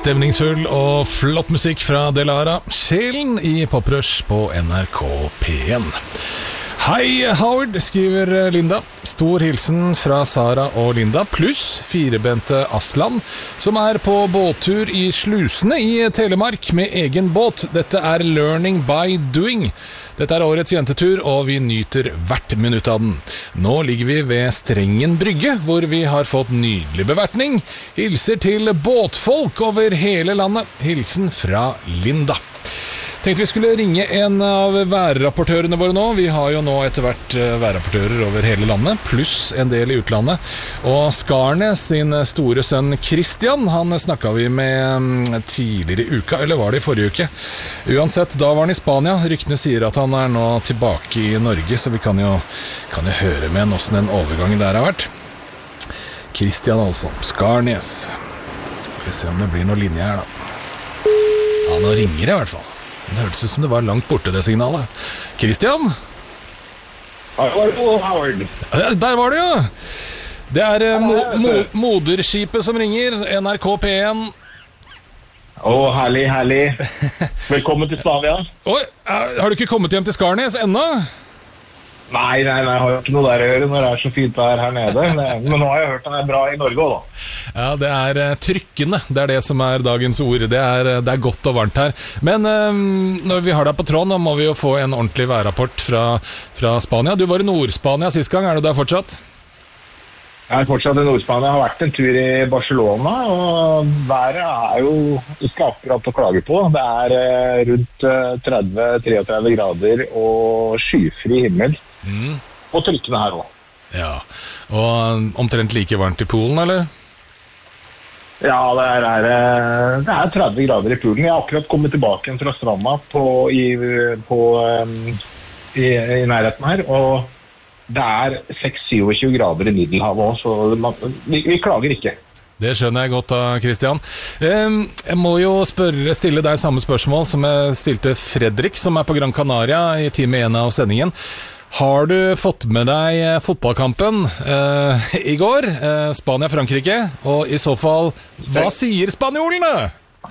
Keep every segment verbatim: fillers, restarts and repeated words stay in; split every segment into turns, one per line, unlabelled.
Stemningsfull og flott musikk fra Delara, Sjelen i Poprush på N R K P en. Hei Howard, skriver Linda. Stor hilsen fra Sara og Linda, pluss firebente Aslan, som er på båttur i Slusene i Telemark med egen båt. Dette er learning by doing. Dette er årets jentetur, og vi nyter hvert minutt av den. Nå ligger vi ved Strengen brygge, hvor vi har fått nydelig bevertning. Hilser til båtfolk over hele landet. Hilsen fra Linda. Tenkte vi skulle ringe en av værrapportørene våre nå. Vi har jo nå etter hvert værrapportører over hele landet, pluss en del i utlandet. Og Skarnes sin store sønn Christian, han snakket vi med tidligere i uka, eller var det i forrige uke? Uansett, da var han i Spania. Ryktene sier at han er nå tilbake i Norge, så vi kan jo, kan jo høre med hvordan den overgangen der har vært. Christian altså, Skarnes. Skal vi se om det blir noen linje her da. Ja, nå ringer det i hvert fall. Det hørtes ut som det var langt borte, det signalet. Christian?
Hallo, Howard.
Der var det, ja. Det er mo mo moderskipet som ringer, N R K P en.
Å, herlig, herlig. Velkommen til Spania.
Oi, har du ikke kommet hjem til Skarnes ennå?
Nei, nei, nei, jeg har jo ikke noe der å gjøre når det er så fint vær her nede. Men nå har jeg hørt at det er bra i Norge også, da.
Ja, det er trykkende. Det er det som er dagens ord. Det er, det er godt og varmt her. Men um, når vi har deg på tråden, må vi jo få en ordentlig værrapport fra, fra Spania. Du var i Nord-Spania sist gang. Er du der fortsatt?
Jeg er fortsatt i Nord-Spania. Jeg har vært en tur i Barcelona, og været er jo ikke akkurat å klage på. Det er rundt tretti til trettini grader og skyfri himmel. Mm. Og trykkene her også.
Ja, og omtrent like varmt i Polen, eller?
Ja, det er, det er tretti grader i Polen. Jeg har akkurat kommet tilbake fra stranda på, i, på, i, i nærheten her, og det er seks til tjuesju grader i Middelhavet også, så man, vi, vi klager ikke.
Det skjønner jeg godt da, Christian. Jeg må jo spørre, stille deg samme spørsmål som jeg stilte Fredrik, som er på Gran Canaria i time én av sendingen. Har du fått med deg fotballkampen eh, i går, eh, Spania-Frankrike? Og i så fall, hva sier spanjolene?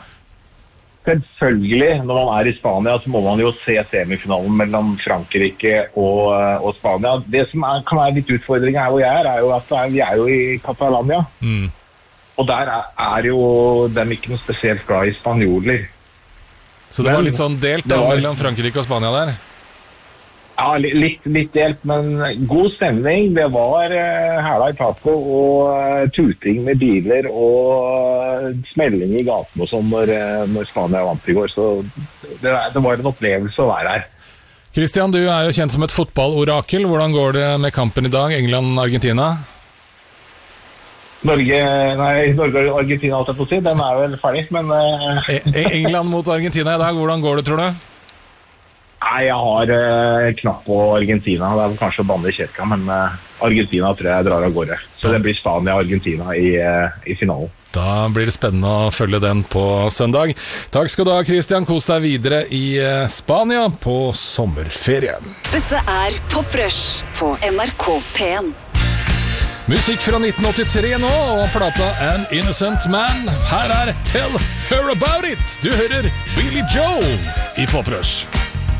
Selvfølgelig, når man er i Spania, så må man jo se semifinalen mellom Frankrike og, og Spania. Det som er, kan være litt utfordring her hvor jeg er, er jo at vi er jo i Catalania. Mm. Og der er, er jo dem ikke noe spesielt glad i spanjoler.
Så det men, var litt sånn delt da, var, mellom Frankrike og Spania der?
Ja, litt, litt delt, men god stemning. Det var uh, hæla i taco og uh, tuting med biler og uh, smelling i gaten og sånn når, uh, når Spania vant i går. Så det, det var en opplevelse å være her.
Christian, du er jo kjent som et fotballorakel. Hvordan går det med kampen i dag, England-Argentina?
Norge, nei, Norge og Argentina, alt jeg på å si, den er vel ferdig, men... Uh...
e England mot Argentina i dag, hvordan går det, tror du?
Nei, jeg har uh, knapp på Argentina. Det er kanskje å banne i kirka, men uh, Argentina tror jeg drar av gårde. Så det blir Spania-Argentina i, uh, i finalen.
Da blir det spennende å følge den på søndag. Takk skal du ha, Christian. Kos deg videre i uh, Spania på sommerferie.
Dette er Poprush på N R K P en.
Musikk fra nitten åttitre nå, og plata An Innocent Man. Her er Tell Her About It. Du hører Billy Joel i Poprush.